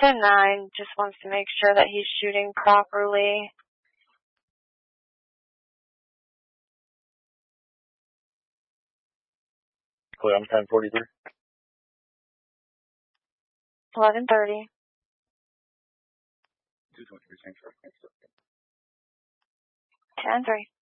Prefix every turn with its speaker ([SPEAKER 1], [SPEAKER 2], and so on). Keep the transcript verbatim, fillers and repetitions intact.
[SPEAKER 1] ten nine just wants to make sure that he's shooting properly.
[SPEAKER 2] Clear on ten forty-three.
[SPEAKER 1] eleven thirty.
[SPEAKER 2] two twenty-three, thanks for
[SPEAKER 1] ten three.